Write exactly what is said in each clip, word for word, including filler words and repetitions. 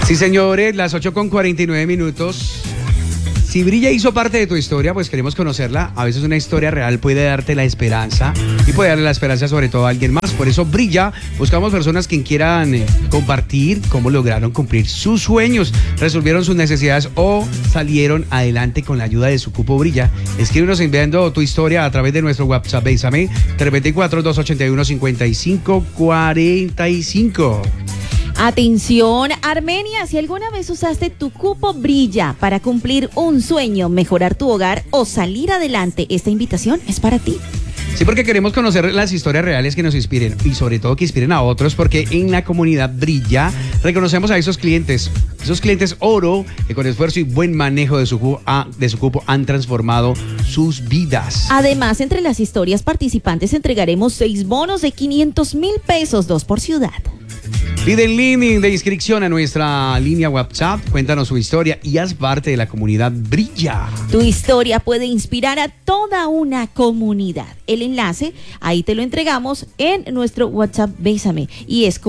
Sí, señores, las ocho con cuarenta y nueve minutos. Si Brilla hizo parte de tu historia, pues queremos conocerla. A veces una historia real puede darte la esperanza y puede darle la esperanza sobre todo a alguien más. Por eso Brilla, buscamos personas que quieran eh, compartir cómo lograron cumplir sus sueños, resolvieron sus necesidades o salieron adelante con la ayuda de su cupo Brilla. Escríbenos enviando tu historia a través de nuestro WhatsApp. Bésame, tres dos cuatro, dos ocho uno, cinco cinco cuatro cinco. Atención, Armenia, si alguna vez usaste tu cupo Brilla para cumplir un sueño, mejorar tu hogar o salir adelante, esta invitación es para ti. Sí, porque queremos conocer las historias reales que nos inspiren y sobre todo que inspiren a otros, porque en la comunidad Brilla reconocemos a esos clientes, esos clientes oro que con esfuerzo y buen manejo de su cupo, de su cupo han transformado sus vidas. Además, entre las historias participantes entregaremos seis bonos de quinientos mil pesos, dos por ciudad. Pide el link de inscripción a nuestra línea WhatsApp, cuéntanos su historia y haz parte de la comunidad Brilla. Tu historia puede inspirar a toda una comunidad. El enlace, ahí te lo entregamos en nuestro WhatsApp Bésame y es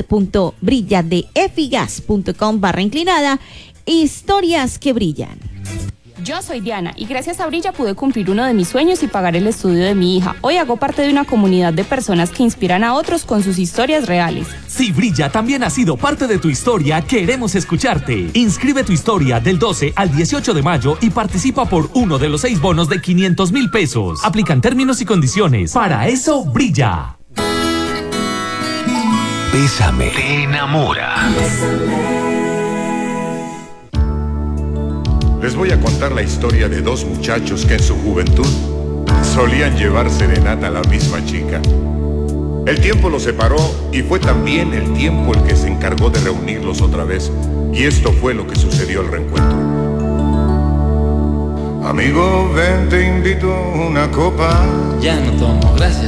comunidad.brilladefgas.com barra inclinada, historias que brillan. Yo soy Diana y gracias a Brilla pude cumplir uno de mis sueños y pagar el estudio de mi hija. Hoy hago parte de una comunidad de personas que inspiran a otros con sus historias reales. Si Brilla también ha sido parte de tu historia, queremos escucharte. Inscribe tu historia del doce al dieciocho de mayo y participa por uno de los seis bonos de quinientos mil pesos. Aplican términos y condiciones. Para eso, Brilla. Bésame. Te enamora. Les voy a contar la historia de dos muchachos que en su juventud solían llevar serenata a la misma chica. El tiempo los separó y fue también el tiempo el que se encargó de reunirlos otra vez. Y esto fue lo que sucedió al reencuentro. Amigo, ven, te invito a una copa. Ya no tomo, gracias.